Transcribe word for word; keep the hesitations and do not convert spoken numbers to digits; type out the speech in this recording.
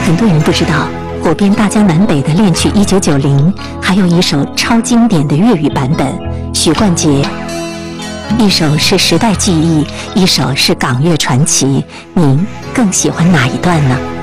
很多人不知道，火遍大江南北的恋曲一九九零，还有一首超经典的粤语版本，许冠杰。一首是时代记忆，一首是港乐传奇，您更喜欢哪一段呢？